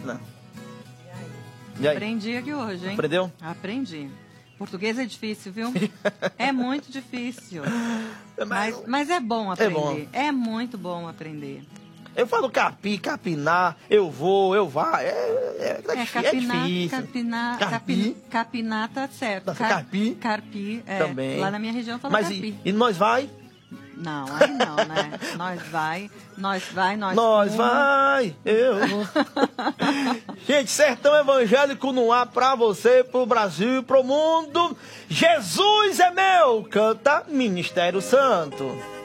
Edna? E aí? Aprendi aqui hoje, hein? Aprendeu? Aprendi. Português é difícil, viu? É muito difícil. Mas é bom aprender. É muito bom aprender. Eu falo capi, capinar, eu vou, eu vá. É difícil. Capinar tá certo. Carpi? Carpi, também. Lá na minha região fala carpi. E nós vai? Não, aí não, né? Nós vai, eu vou. Gente, Sertão Evangélico no ar pra você, pro Brasil e pro mundo. Jesus é meu, canta Ministério Santo.